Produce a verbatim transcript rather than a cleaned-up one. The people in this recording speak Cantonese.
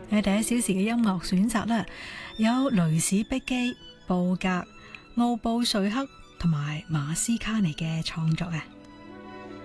喺第一小時嘅音樂選擇啦，有雷史碧基、布格、奧布瑞克同埋馬斯卡尼嘅創作啊。